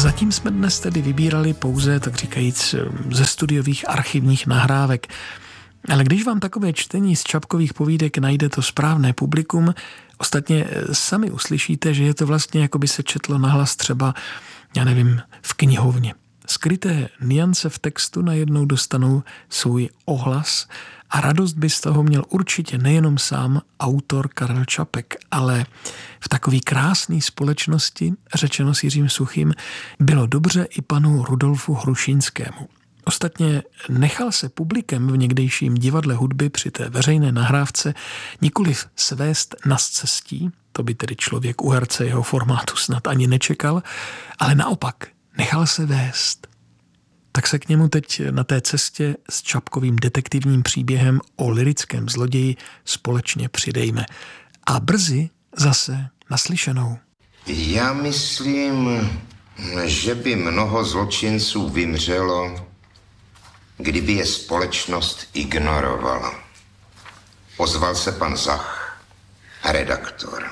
Zatím jsme dnes tedy vybírali pouze, tak říkajíc, ze studiových archivních nahrávek. Ale když vám takové čtení z Čapkových povídek najde to správné publikum, ostatně sami uslyšíte, že je to vlastně, jako by se četlo nahlas třeba, já nevím, v knihovně. Skryté nuance v textu najednou dostanou svůj ohlas a radost by z toho měl určitě nejenom sám autor Karel Čapek, ale v takové krásné společnosti, řečeno s Jiřím Suchým, bylo dobře i panu Rudolfu Hrušínskému. Ostatně nechal se publikem v někdejším divadle hudby při té veřejné nahrávce nikoliv svést na scestí, to by tedy člověk u herce jeho formátu snad ani nečekal, ale naopak nechal se vést. Tak se k němu teď na té cestě s Čapkovým detektivním příběhem o lyrickém zloději společně přidejme. A brzy zase naslyšenou. Já myslím, že by mnoho zločinců vymřelo, kdyby je společnost ignorovala. Ozval se pan Zach, redaktor.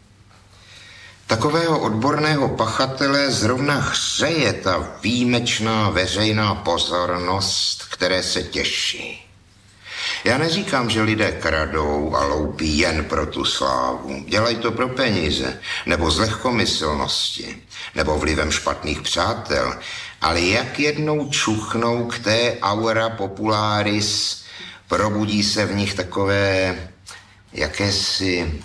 Takového odborného pachatele zrovna hřeje ta výjimečná veřejná pozornost, které se těší. Já neříkám, že lidé kradou a loupí jen pro tu slávu. Dělají to pro peníze, nebo z lehkomyslnosti, nebo vlivem špatných přátel. Ale jak jednou čuchnou k té aura popularis, probudí se v nich takové jakési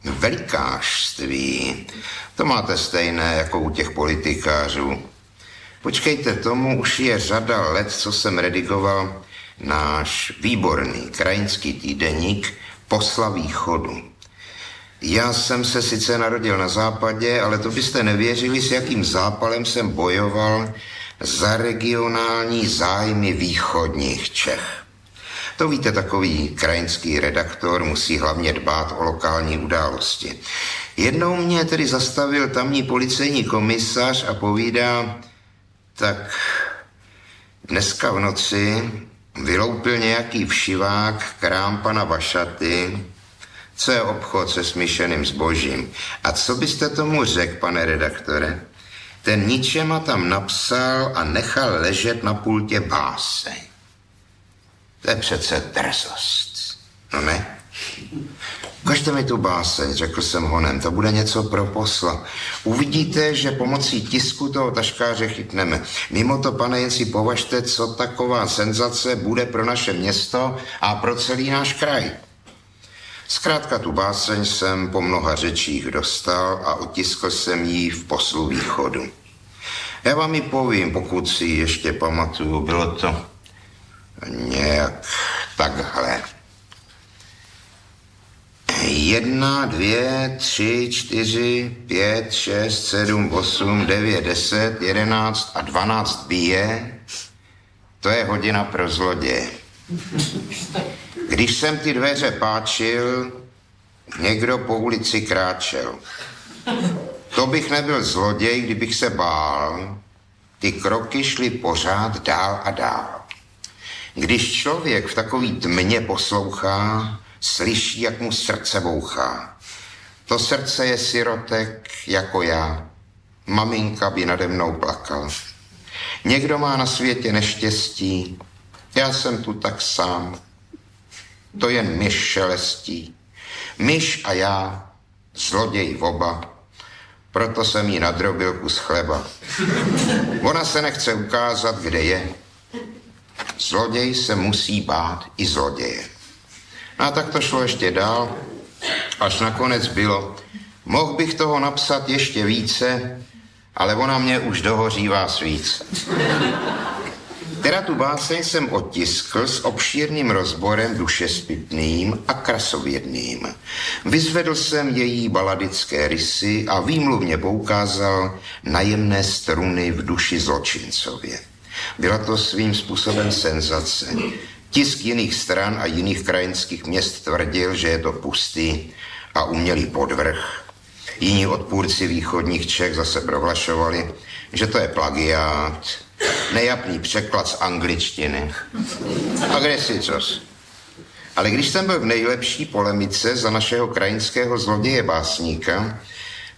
velikářství. To máte stejné jako u těch politikářů. Počkejte, tomu už je řada let, co jsem redigoval náš výborný krajinský týdeník Posla východu. Já jsem se sice narodil na západě, ale to byste nevěřili, s jakým zápalem jsem bojoval za regionální zájmy východních Čech. To víte, takový krajinský redaktor musí hlavně dbát o lokální události. Jednou mě tedy zastavil tamní policejní komisař a povídá, tak dneska v noci vyloupil nějaký všivák krám pana Vašaty, co je obchod se smíšeným zbožím. A co byste tomu řekl, pane redaktore? Ten ničema tam napsal a nechal ležet na pultě báseň. To je přece drzost. No ne? Ukažte mi tu báseň, řekl jsem honem, to bude něco pro Posla. Uvidíte, že pomocí tisku toho taškáře chytneme. Mimo to, pane, jen si považte, co taková senzace bude pro naše město a pro celý náš kraj. Zkrátka tu báseň jsem po mnoha řečích dostal a otiskl jsem ji v Poslu východu. Já vám ji povím, pokud si ještě pamatuju, bylo to nějak takhle. 1, 2, 3, 4, 5, 6, 7, 8, 9, 10, 11 a 12 bije. To je hodina pro zloděje. Když jsem ty dveře páčil, někdo po ulici kráčel. To bych nebyl zloděj, kdybych se bál. Ty kroky šly pořád dál a dál. Když člověk v takový tmě poslouchá, slyší, jak mu srdce bouchá. To srdce je sirotek jako já. Maminka by nade mnou plakala. Někdo má na světě neštěstí, já jsem tu tak sám. To jen myš šelestí. Myš a já, zloděj oba, proto jsem jí nadrobil kus chleba. Ona se nechce ukázat, kde je. Zloděj se musí bát i zloděje. A tak to šlo ještě dál, až nakonec bylo. Mohl bych toho napsat ještě více, ale ona mě už dohořívá svíc. Teda tu báseň jsem otiskl s obšírným rozborem dušespitným a krasovědným. Vyzvedl jsem její baladické rysy a výmluvně poukázal na jemné struny v duši zločincově. Byla to svým způsobem senzace. Tisk jiných stran a jiných krajinských měst tvrdil, že je to pustý a umělý podvrh. Jiní odpůrci východních Čech zase prohlašovali, že to je plagiát, nejapný překlad z angličtiny. A kde si cos? Ale když jsem byl v nejlepší polemice za našeho krajinského zloděje básníka,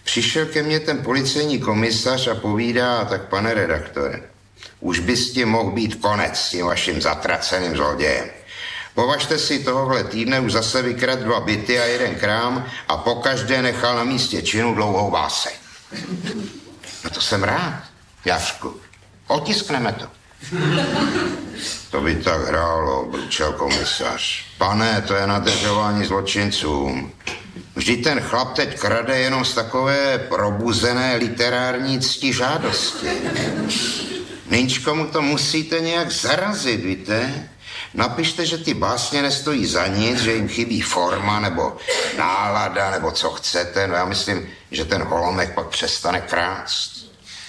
Přišel ke mně ten policejní komisař a povídá, tak pane redaktore, už by s tím mohl být konec s tím vaším zatraceným zlodějem. Považte si, tohohle týdne už zase vykradl 2 byty a 1 krám a pokaždé nechal na místě činu dlouhou báseň. No to jsem rád, Jašku. Otiskneme to. To by tak hrálo, bručel komisař. Pane, to je nadržování zločincům. Vždyť ten chlap teď krade jenom z takové probuzené literární ctižádosti. Nyňčko mu to musíte nějak zarazit, víte? Napište, že ty básně nestojí za nic, že jim chybí forma nebo nálada nebo co chcete. No já myslím, že ten holomek pak přestane krást.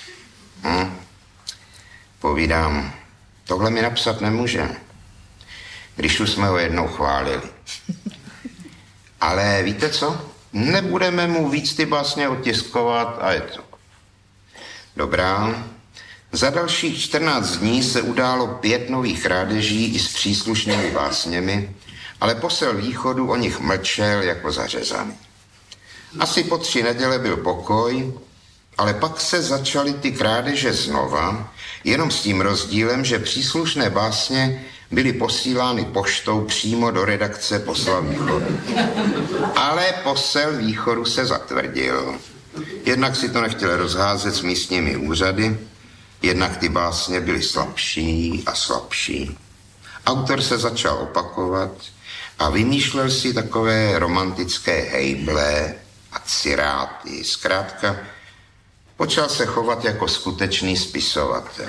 Povídám, tohle mi napsat nemůžeme, když už jsme ho jednou chválili. Ale víte co? Nebudeme mu víc ty básně otiskovat a je to. Dobrá. Za dalších 14 dní se událo 5 nových krádeží i s příslušnými básněmi, ale posel východu o nich mlčel jako zařezaný. Asi po 3 neděle byl pokoj, ale pak se začaly ty krádeže znova, jenom s tím rozdílem, že příslušné básně byly posílány poštou přímo do redakce Posla východu. Ale posel východu se zatvrdil. Jednak si to nechtěl rozházet s místními úřady, jednak ty básně byly slabší a slabší. Autor se začal opakovat a vymýšlel si takové romantické hejble a ciráty. Zkrátka, počal se chovat jako skutečný spisovatel.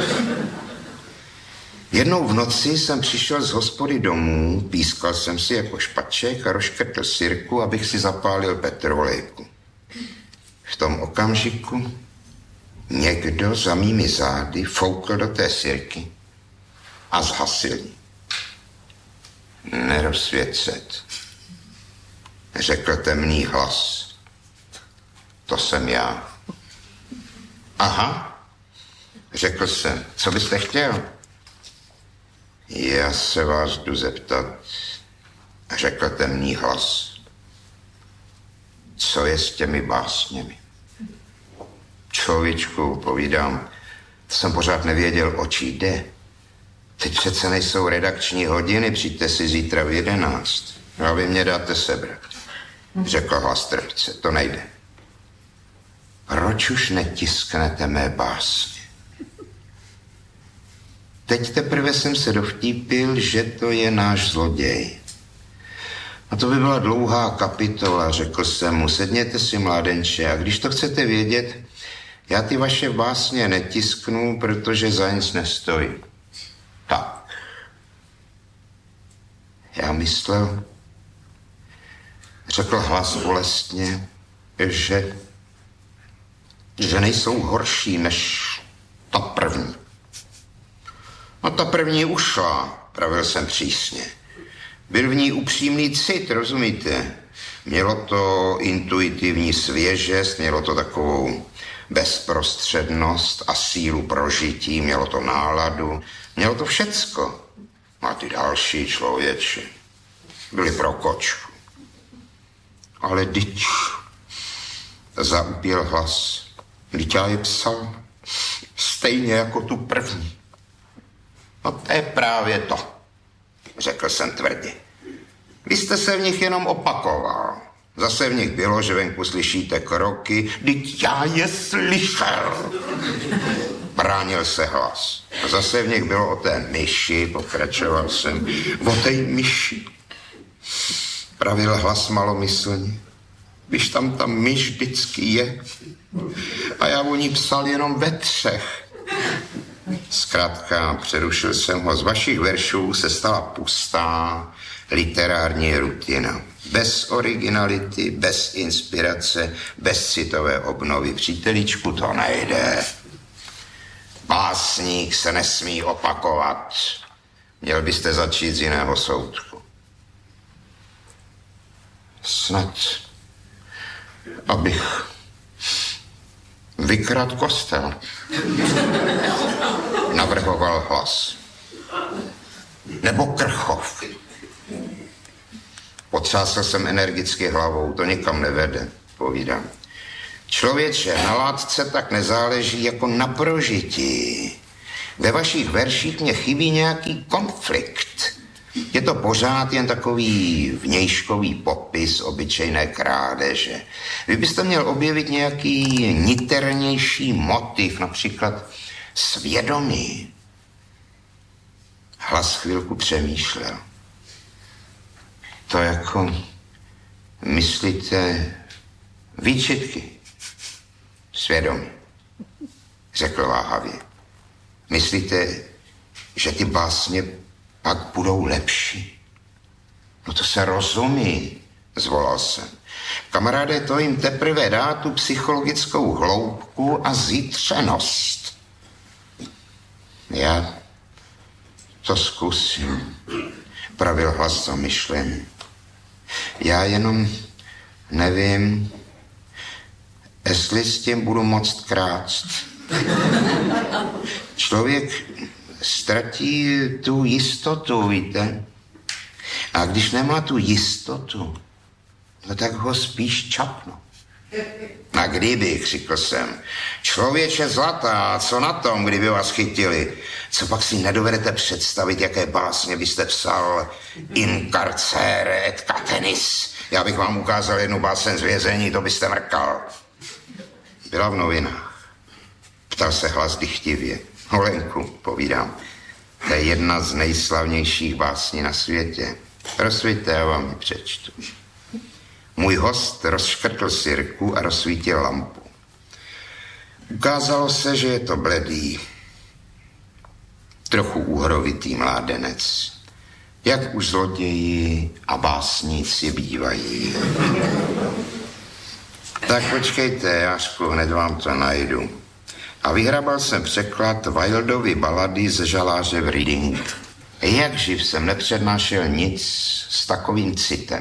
Jednou v noci jsem přišel z hospody domů, pískal jsem si jako špaček a rozškrtl sirku, abych si zapálil petrolejku. V tom okamžiku někdo za mými zády foukl do té sirky a zhasil ji. Nerozsvěcet, řekl temný hlas. To jsem já. Aha, řekl jsem, co byste chtěl? Já se vás jdu zeptat, řekl temný hlas. Co je s těmi básněmi? Člověčku, povídám, to jsem pořád nevěděl, o čí jde. Teď přece nejsou redakční hodiny, přijďte si zítra v 11. A vy mě dáte sebrat. Řekl hlas trpce, to nejde. Proč už netisknete mé básně? Teď teprve jsem se dovtípil, že to je náš zloděj. A to by byla dlouhá kapitola, řekl jsem mu, sedněte si, mládenče, a když to chcete vědět, já ty vaše básně netisknu, protože za nic nestojí. Tak. Já myslel, řekl hlas bolestně, že nejsou horší než ta první. A ta první ušla, pravil jsem přísně. Byl v ní upřímný cit, rozumíte? Mělo to intuitivní svěžest, mělo to takovou bezprostřednost a sílu prožití, mělo to náladu, mělo to všecko. A ty další člověči byli pro kočku. Ale dyť, zaupěl hlas, dyť já je psal stejně jako tu první. No to je právě to, řekl jsem tvrdě. Vy jste se v nich jenom opakoval. Zase v nich bylo, že venku slyšíte kroky, vždyť já je slyšel. Bránil se hlas. A zase v nich bylo o té myši, pokračoval jsem, o té myši. Pravil hlas malomyslně. Když tam ta myš vždycky je. A já o ní psal jenom ve 3. Zkrátka, přerušil jsem ho. Z vašich veršů se stala pustá literární rutina. Bez originality, bez inspirace, bez citové obnovy. Příteličku, to nejde. Básník se nesmí opakovat. Měl byste začít z jiného soudku. Snad, abych vykradl kostel, navrhoval hlas. Nebo Krchov. Potřásl jsem energicky hlavou, to nikam nevede, povídám. Člověče, na látce tak nezáleží jako na prožití. Ve vašich verších mě chybí nějaký konflikt. Je to pořád jen takový vnějškový popis obyčejné krádeže. Vy byste měl objevit nějaký niternější motiv, například svědomí. Hlas chvilku přemýšlel. To jako myslíte výčitky? Svědomí, řekl váhavě. Myslíte, že ty básně pak budou lepší? No to se rozumí, zvolal jsem. Kamaráde, to jim teprve dá tu psychologickou hloubku a zítřenost. Já to zkusím, pravil hlas zamyšlený. Já jenom nevím, jestli s tím budu moct krást. Člověk ztratí tu jistotu, víte? A když nemá tu jistotu, no tak ho spíš čapnu. A kdybych, řekl jsem, člověče zlatá, co na tom, kdyby vás chytili? Co pak si nedovedete představit, jaké básně byste psal in carcere et catenis? Já bych vám ukázal jednu báseň z vězení, to byste mrkal. Byla v novinách. Ptal se hlas dychtivě. Holenku, povídám, to je jedna z nejslavnějších básní na světě. Rozsvíťte, já vám ji přečtu. Můj host rozškrtl sirku a rozsvítil lampu. Ukázalo se, že je to bledý, trochu úhrovitý mládenec, jak už zloději a básníci bývají. Tak počkejte, Jášku, hned vám to najdu. A vyhrabal jsem překlad Wildovy balady ze žaláře v Reading. Jak živ jsem nepřednášel nic s takovým citem.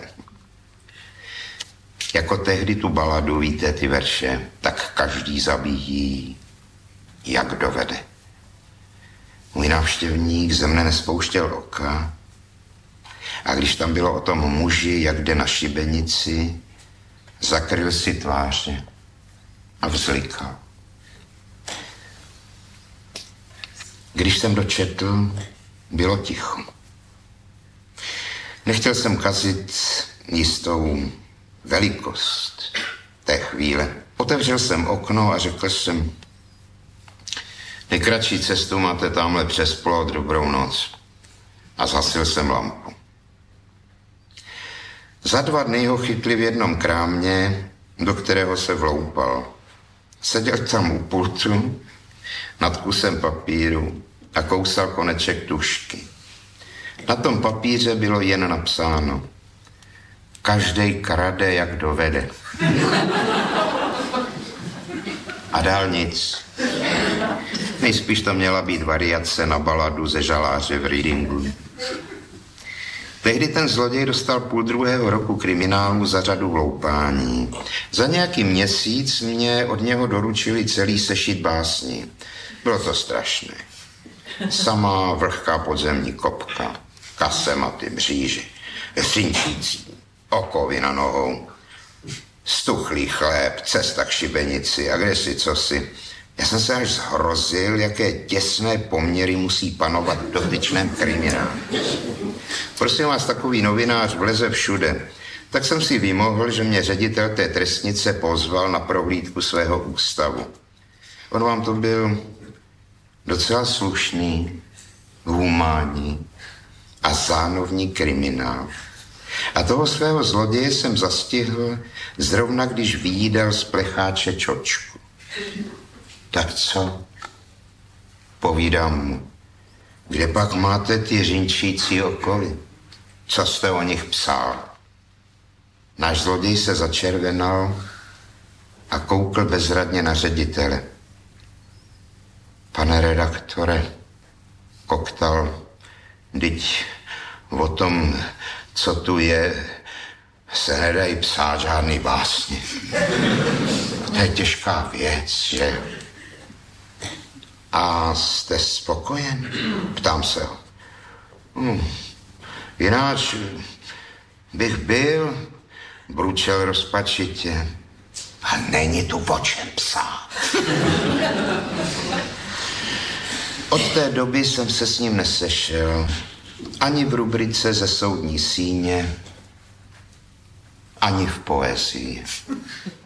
Jako tehdy tu baladu, víte, ty verše, tak každý zabíjí, jak dovede. Můj návštěvník ze mne nespouštěl oka a když tam bylo o tom muži, jak jde na šibenici, zakryl si tváře a vzlikal. Když jsem dočetl, bylo ticho. Nechtěl jsem kazit jistou velikost té chvíle. Otevřel jsem okno a řekl jsem, nejkratší cestu máte tamhle přes plot, dobrou noc. A zhasil jsem lampu. Za 2 dny ho chytli v jednom krámě, do kterého se vloupal. Seděl tam u pultu, nad kusem papíru a kousal koneček tužky. Na tom papíře bylo jen napsáno, každej krade, jak dovede. A dál nic. Nejspíš to měla být variace na baladu ze žaláře v Readingu. Tehdy ten zloděj dostal 1,5 roku kriminálu za řadu vloupání. Za nějaký měsíc mě od něho doručili celý sešit básní. Bylo to strašné. Samá vlhká podzemní kopka, kasematy, mříže, řinčící, okovy na nohou, stuchlý chléb, cesta k šibenici a kdesi cosi. Já jsem se až zhrozil, jaké těsné poměry musí panovat v dotyčném kriminálu. Prosím vás, takový novinář vleze všude. Tak jsem si vymohl, že mě ředitel té trestnice pozval na prohlídku svého ústavu. On vám to byl docela slušný, humánní a zánovní kriminál. A toho svého zloděje jsem zastihl zrovna, když vyjídal z plecháče čočku. Tak co? Povídám mu. Kde pak máte ty řinčící okovy? Co jste o nich psal? Náš zloděj se začervenal a koukl bezradně na ředitele. Pane redaktore, koktal, vždyť o tom, co tu je, se nedají psát žádný básně. To je těžká věc, že? A jste spokojen? Ptám se ho. Jináč bych byl, bručel rozpačitě. A není tu o čem psát. Od té doby jsem se s ním nesešel. Ani v rubrice Ze soudní síně, ani v poezii.